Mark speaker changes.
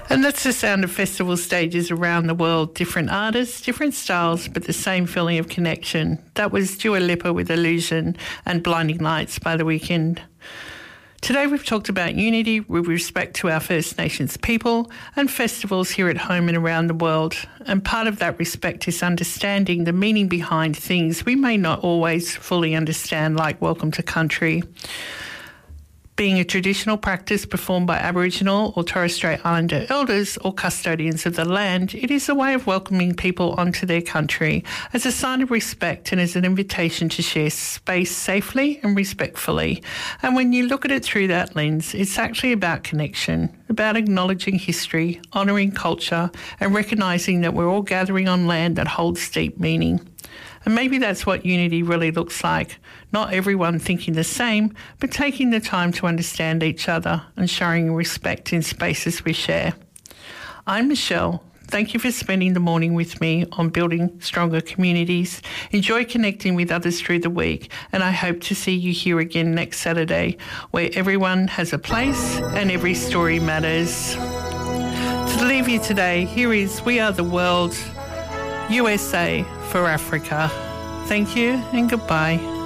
Speaker 1: And that's the sound of festival stages around the world. Different artists, different styles, but the same feeling of connection. That was Dua Lipa with Illusion and Blinding Lights by The Weeknd. Today we've talked about unity with respect to our First Nations people and festivals here at home and around the world. And part of that respect is understanding the meaning behind things we may not always fully understand, like Welcome to Country. Being a traditional practice performed by Aboriginal or Torres Strait Islander elders or custodians of the land, it is a way of welcoming people onto their country as a sign of respect and as an invitation to share space safely and respectfully. And when you look at it through that lens, it's actually about connection, about acknowledging history, honouring culture, and recognising that we're all gathering on land that holds deep meaning. And maybe that's what unity really looks like. Not everyone thinking the same, but taking the time to understand each other and showing respect in spaces we share. I'm Michelle. Thank you for spending the morning with me on Building Stronger Communities. Enjoy connecting with others through the week, and I hope to see you here again next Saturday, where everyone has a place and every story matters. To leave you today, here is We Are the World, USA for Africa. Thank you and goodbye.